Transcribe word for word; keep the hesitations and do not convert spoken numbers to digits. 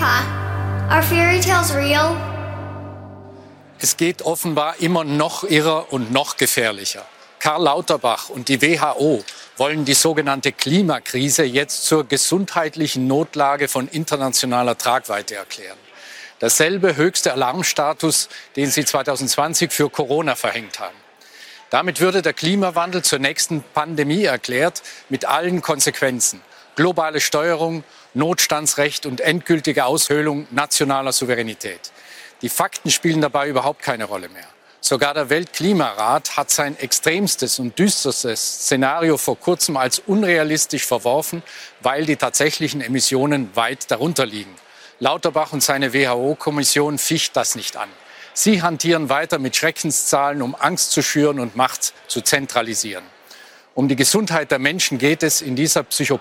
Grandpa, are fairy tales real? Es geht offenbar immer noch irrer und noch gefährlicher. Karl Lauterbach und die W H O wollen die sogenannte Klimakrise jetzt zur gesundheitlichen Notlage von internationaler Tragweite erklären. Dasselbe höchste Alarmstatus, den sie zwanzig zwanzig für Corona verhängt haben. Damit würde der Klimawandel zur nächsten Pandemie erklärt, mit allen Konsequenzen. Globale Steuerung, Notstandsrecht und endgültige Aushöhlung nationaler Souveränität. Die Fakten spielen dabei überhaupt keine Rolle mehr. Sogar der Weltklimarat hat sein extremstes und düsterstes Szenario vor kurzem als unrealistisch verworfen, weil die tatsächlichen Emissionen weit darunter liegen. Lauterbach und seine W H O-Kommission ficht das nicht an. Sie hantieren weiter mit Schreckenszahlen, um Angst zu schüren und Macht zu zentralisieren. Um die Gesundheit der Menschen geht es in dieser Psycho